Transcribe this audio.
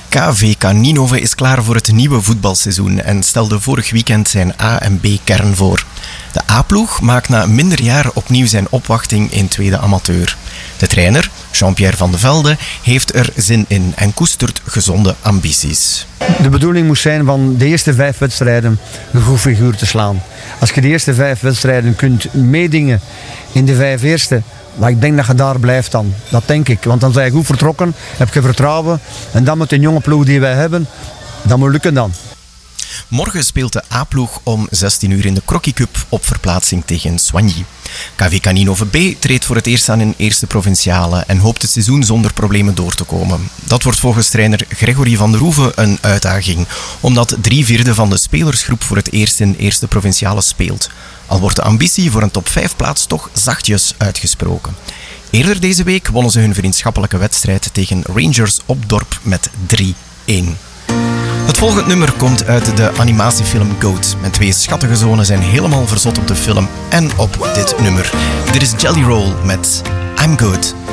KV Ninove is klaar voor het nieuwe voetbalseizoen en stelde vorig weekend zijn A- en B-kern voor. De A-ploeg maakt na minder jaar opnieuw zijn opwachting in tweede amateur. De trainer, Jean-Pierre van de Velde, heeft er zin in en koestert gezonde ambities. De bedoeling moest zijn van de eerste 5 wedstrijden een goed figuur te slaan. Als je de eerste 5 wedstrijden kunt meedingen in de 5 eerste, maar ik denk dat je daar blijft dan. Dat denk ik. Want dan ben je goed vertrokken, heb je vertrouwen. En dan met de jonge ploeg die wij hebben, dat moet lukken dan. Morgen speelt de A-ploeg om 16 uur in de Crocky Cup op verplaatsing tegen Soigny. KV Ninove B treedt voor het eerst aan in eerste provinciale en hoopt het seizoen zonder problemen door te komen. Dat wordt volgens trainer Gregory van der Hoeven een uitdaging, omdat 3/4 van de spelersgroep voor het eerst in eerste provinciale speelt. Al wordt de ambitie voor een top 5 plaats toch zachtjes uitgesproken. Eerder deze week wonnen ze hun vriendschappelijke wedstrijd tegen Rangers op Dorp met 3-1. Het volgende nummer komt uit de animatiefilm Goat. Mijn 2 schattige zonen zijn helemaal verzot op de film en op dit nummer. Dit is Jelly Roll met I'm Good.